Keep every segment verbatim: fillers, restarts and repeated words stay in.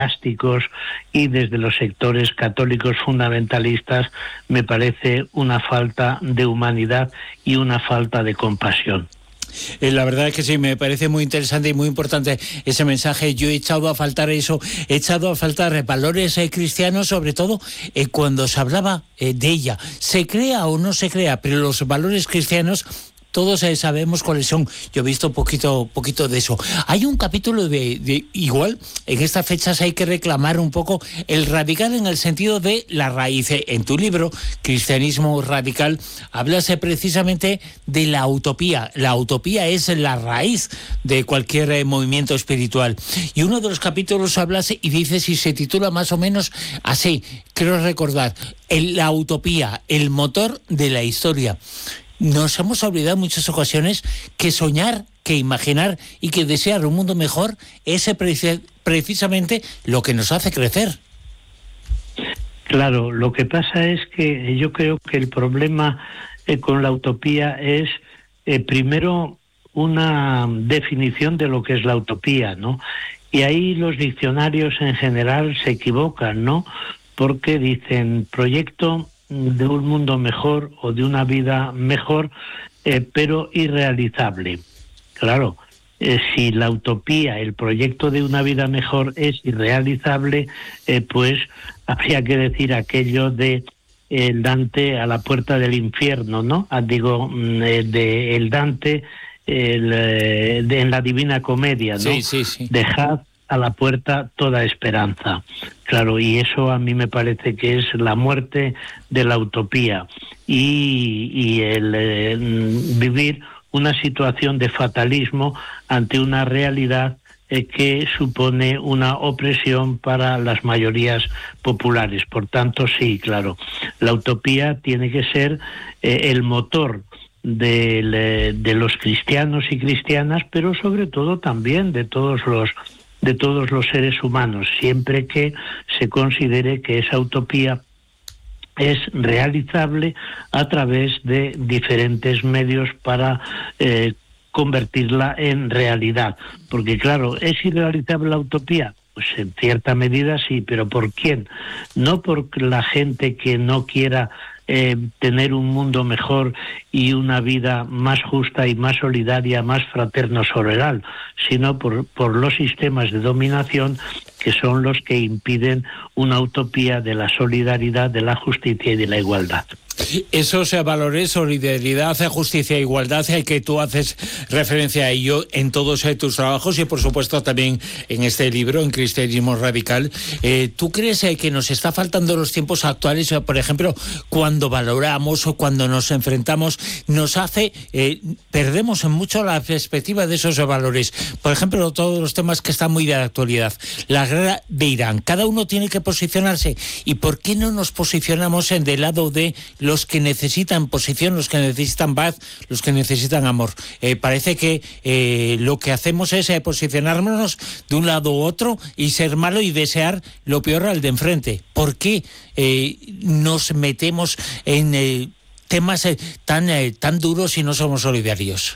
eclesiásticos y desde los sectores católicos fundamentalistas, me parece una falta de humanidad y una falta de compasión. Eh, la verdad es que sí, me parece muy interesante y muy importante ese mensaje. Yo he echado a faltar eso, he echado a faltar valores eh, cristianos, sobre todo eh, cuando se hablaba eh, de ella. Se crea o no se crea, pero los valores cristianos todos eh, sabemos cuáles son. Yo he visto poquito, poquito de eso. Hay un capítulo de, de igual, en estas fechas hay que reclamar un poco el radical en el sentido de la raíz. En tu libro, Cristianismo Radical, hablas eh, precisamente de la utopía. La utopía es la raíz de cualquier eh, movimiento espiritual. Y uno de los capítulos hablas y dices, y se titula más o menos así, creo recordar, el, la utopía, el motor de la historia. Nos hemos olvidado en muchas ocasiones que soñar, que imaginar y que desear un mundo mejor es precisamente lo que nos hace crecer. Claro, lo que pasa es que yo creo que el problema eh, con la utopía es, eh, primero, una definición de lo que es la utopía, ¿no? Y ahí los diccionarios en general se equivocan, ¿no? Porque dicen proyecto de un mundo mejor o de una vida mejor, eh, pero irrealizable. Claro, eh, si la utopía, el proyecto de una vida mejor es irrealizable, eh, pues habría que decir aquello de el Dante a la puerta del infierno, ¿no? Ah, digo, eh, de el Dante el, eh, de, en la Divina Comedia, ¿no? Sí, sí, sí. Dejad a la puerta toda esperanza. Claro, y eso a mí me parece que es la muerte de la utopía y, y el eh, vivir una situación de fatalismo ante una realidad eh, que supone una opresión para las mayorías populares. Por tanto, sí, claro, la utopía tiene que ser eh, el motor de, de los cristianos y cristianas, pero sobre todo también de todos los de todos los seres humanos, siempre que se considere que esa utopía es realizable a través de diferentes medios para eh, convertirla en realidad. Porque claro, ¿es irrealizable la utopía? Pues en cierta medida sí, pero ¿por quién? No por la gente que no quiera eh, tener un mundo mejor y una vida más justa y más solidaria, más fraterno-sororal, sino por, por los sistemas de dominación que son los que impiden una utopía de la solidaridad, de la justicia y de la igualdad. Esos valores, solidaridad, justicia e igualdad, que tú haces referencia a ello en todos tus trabajos y por supuesto también en este libro, en Cristianismo Radical. Eh, ¿Tú crees que nos está faltando en los tiempos actuales, por ejemplo, cuando valoramos o cuando nos enfrentamos, nos hace, eh, perdemos en mucho la perspectiva de esos valores? Por ejemplo, todos los temas que están muy de la actualidad, la guerra de Irán, cada uno tiene que posicionarse. ¿Y por qué no nos posicionamos en del lado de los que necesitan posición, los que necesitan paz, los que necesitan amor? Eh, parece que eh, lo que hacemos es eh, posicionarnos de un lado u otro y ser malo y desear lo peor al de enfrente. ¿Por qué eh, nos metemos en eh, temas eh, tan, eh, tan duros y no somos solidarios?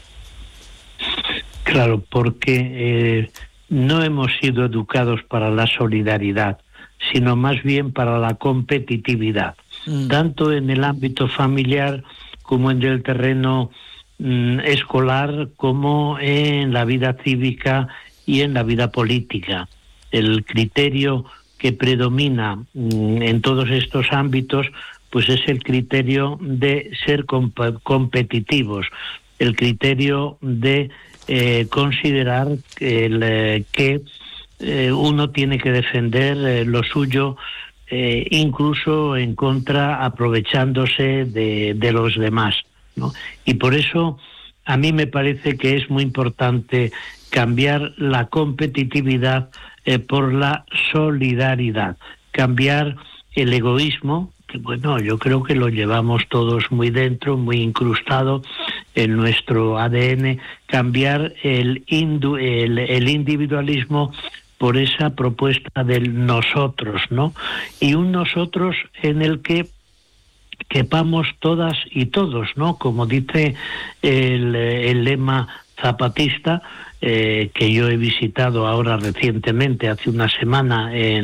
Claro, porque eh, no hemos sido educados para la solidaridad, sino más bien para la competitividad. Mm. Tanto en el ámbito familiar como en el terreno mm, escolar, como en la vida cívica y en la vida política. El criterio que predomina mm, en todos estos ámbitos, pues es el criterio de ser comp- competitivos, el criterio de eh, considerar el, eh, que eh, uno tiene que defender eh, lo suyo, Eh, incluso en contra, aprovechándose de, de los demás, ¿no? Y por eso a mí me parece que es muy importante cambiar la competitividad eh, por la solidaridad, cambiar el egoísmo, que bueno, yo creo que lo llevamos todos muy dentro, muy incrustado en nuestro A D N, cambiar el, indu, el, el individualismo por esa propuesta del nosotros, ¿no? Y un nosotros en el que quepamos todas y todos, ¿no? Como dice el, el lema zapatista, eh, que yo he visitado ahora recientemente, hace una semana, en